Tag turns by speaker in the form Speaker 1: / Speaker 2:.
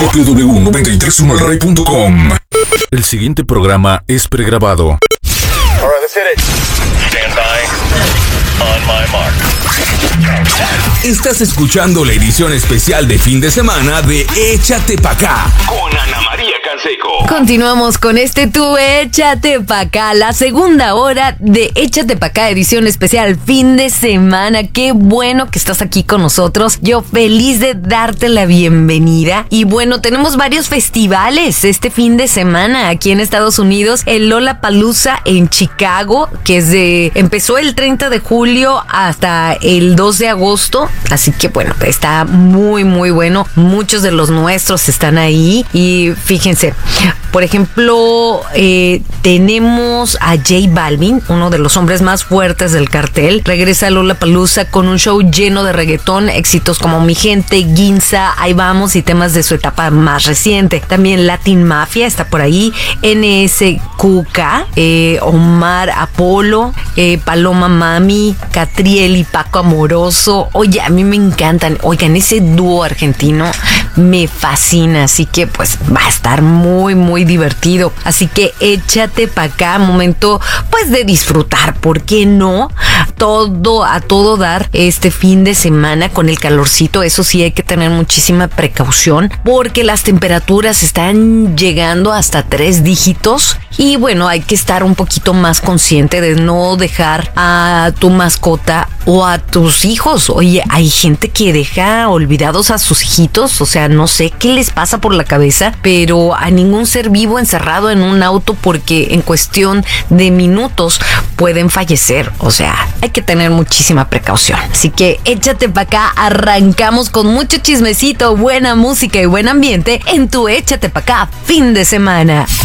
Speaker 1: www.931elrey.com. El siguiente programa es pregrabado.
Speaker 2: All right, let's hit it. Stand by. On my mark.
Speaker 3: Estás escuchando la edición especial de fin de semana de Échate Pa' Acá
Speaker 2: Con Ana María Canseco.
Speaker 4: Continuamos con Tu Échate Pa' Acá, la segunda hora de Échate Pa' Acá, edición especial fin de semana. Qué bueno que estás aquí con nosotros. Yo feliz de darte la bienvenida. Y bueno, tenemos varios festivales este fin de semana aquí en Estados Unidos. El Lollapalooza en Chicago, que empezó el 30 de julio hasta el 2 de agosto. Así que bueno, está muy muy bueno. Muchos de los nuestros están ahí. Y fíjense, por ejemplo, tenemos a J Balvin, uno de los hombres más fuertes del cartel. Regresa a Lollapalooza con un show lleno de reggaetón, éxitos como Mi Gente, Ginza, Ahí Vamos y temas de su etapa más reciente. También Latin Mafia está por ahí, NSQK, Omar Apolo, Paloma Mami, Catriel y Paco Amoroso. Oye, a mí me encantan. Oigan, ese dúo argentino me fascina, así que pues va a estar muy muy divertido. Así que échate pa' acá, momento pues de disfrutar, ¿por qué no? A todo dar este fin de semana con el calorcito. Eso sí, hay que tener muchísima precaución porque las temperaturas están llegando hasta 3 dígitos y bueno, hay que estar un poquito más consciente de no dejar a tu mascota o a tus hijos. Oye, hay gente que deja olvidados a sus hijitos, o sea, no sé qué les pasa por la cabeza, pero a ningún ser vivo encerrado en un auto porque en cuestión de minutos pueden fallecer. O sea, hay que tener muchísima precaución. Así que échate pa' acá, arrancamos con mucho chismecito, buena música y buen ambiente en Tu Échate Pa' Acá fin de semana.